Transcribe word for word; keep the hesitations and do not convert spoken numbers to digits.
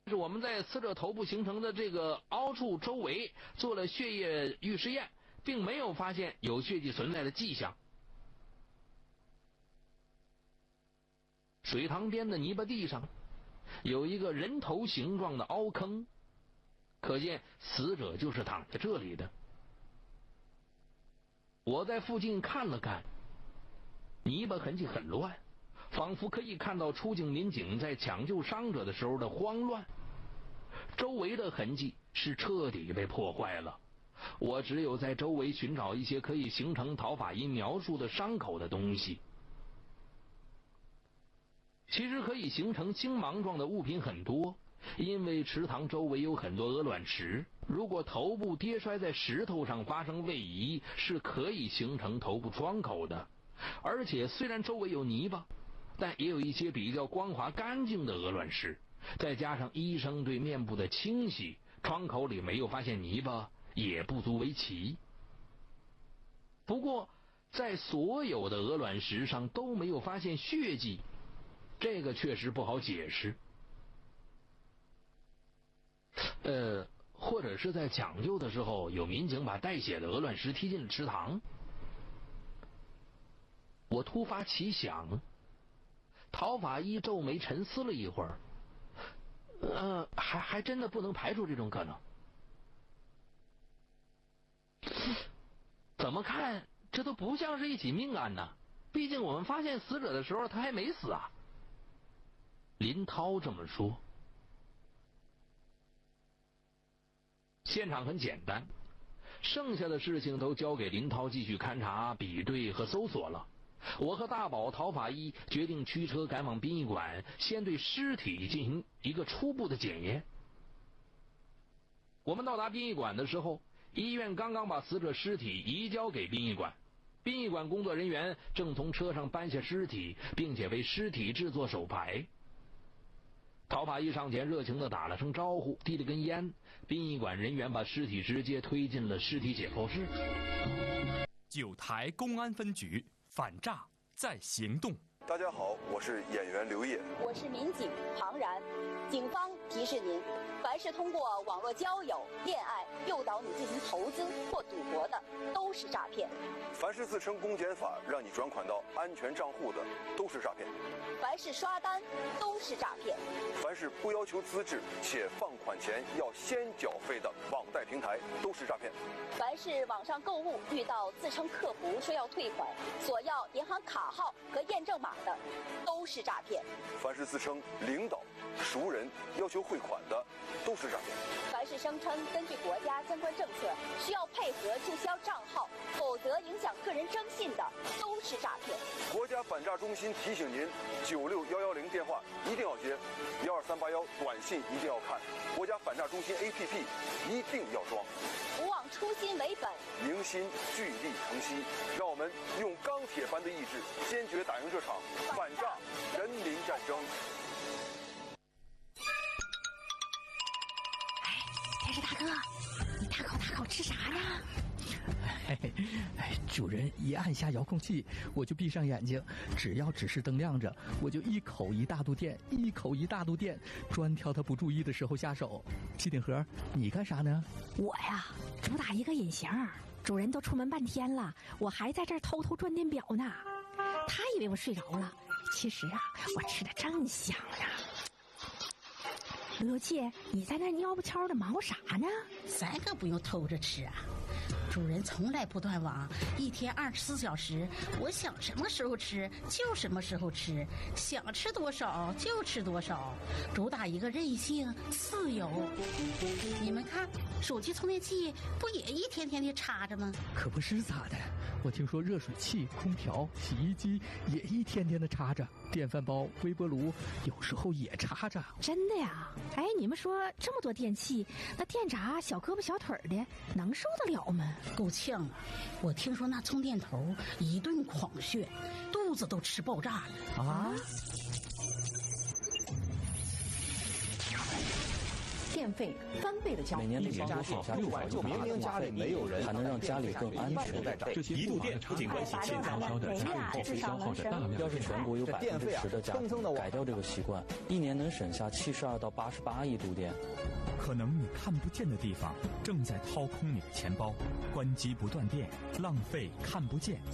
是我们在死者头部形成的这个凹处周围做了血液预试验，并没有发现有血迹存在的迹象。水塘边的泥巴地上有一个人头形状的凹坑，可见死者就是躺在这里的。我在附近看了看，泥巴痕迹很乱，仿佛可以看到出警民警在抢救伤者的时候的慌乱。周围的痕迹是彻底被破坏了，我只有在周围寻找一些可以形成陶法医描述的伤口的东西。其实可以形成青芒状的物品很多，因为池塘周围有很多鹅卵石，如果头部跌摔在石头上发生位移，是可以形成头部创口的。而且虽然周围有泥巴，但也有一些比较光滑干净的鹅卵石，再加上医生对面部的清洗，创口里没有发现泥巴也不足为奇。不过在所有的鹅卵石上都没有发现血迹，这个确实不好解释。呃，或者是在抢救的时候，有民警把带血的鹅卵石踢进了池塘。我突发奇想，陶法医皱眉沉思了一会儿，呃，还还真的不能排除这种可能。怎么看这都不像是一起命案呢？毕竟我们发现死者的时候他还没死啊。林涛这么说。现场很简单，剩下的事情都交给林涛继续勘查、比对和搜索了。我和大宝、陶法医决定驱车赶往殡仪馆，先对尸体进行一个初步的检验。我们到达殡仪馆的时候，医院刚刚把死者尸体移交给殡仪馆，殡仪馆工作人员正从车上搬下尸体，并且为尸体制作手牌。陶法医上前热情地打了声招呼，递了根烟，殡仪馆人员把尸体直接推进了尸体解剖室。 九台公安分局反诈在行动。 大家好，我是演员刘烨， 我是民警庞然。警方提示您，凡是通过网络交友、恋爱诱导你进行投资或赌博的，都是诈骗。 凡是自称公检法让你转款到安全账户的，都是诈骗。 凡是刷单，都是诈骗。 凡是不要求资质且放款前要先缴费的网贷平台，都是诈骗。 凡是网上购物遇到自称客服说要退款，索要银行卡号和验证码的，都是诈骗。 凡是自称领导、熟人要求汇款的，都是诈骗。 凡是声称根据国家相关政策需要配合注销账号，否则影响个人征信的，都是诈骗。 国家反诈中心提醒您：九六幺幺零电话一定要接，幺二三八幺短信一定要看，国家反诈中心 A P P 一定要装。 不忘初心为本， 凝心聚力腾息，让我们用钢铁般的意志，坚决打赢这场反诈人民战争。 哎，电视大哥，你大口大口吃啥呢？ 嘿嘿，哎，主人一按下遥控器，我就闭上眼睛，只要指示灯亮着，我就一口一大肚电，一口一大肚电，专挑他不注意的时候下手。机顶盒，你干啥呢？ 我呀，主打一个隐形，主人都出门半天了，我还在这儿偷偷转电表呢。他以为我睡着了，其实啊，我吃的正香呢。刘刘姐，你在那蔫不悄的忙活啥呢？ 咱可不用偷着吃啊，主人从来不断网，一天二十四小时，我想什么时候吃就什么时候吃，想吃多少就吃多少，主打一个任性自由。你们看，手机充电器不也一天天的插着吗？ 可不是咋的，我听说热水器、空调、洗衣机也一天天的插着，电饭煲、微波炉有时候也插着。 真的呀？哎，你们说这么多电器，那电闸小胳膊小腿的能受得了吗？ 够呛啊！我听说那充电头一顿狂炫，肚子都吃爆炸了啊！ 电费翻倍的交。 每年的家省下六万，就明明家里没有人，还能让家里更安全。 一度电不仅关系健康， 每月啊至少能省。 要是全国有百分之十的家庭改掉这个习惯，一年能省下七十二到八十八亿度电。 可能你看不见的地方正在掏空你的钱包，关机不断电，浪费看不见。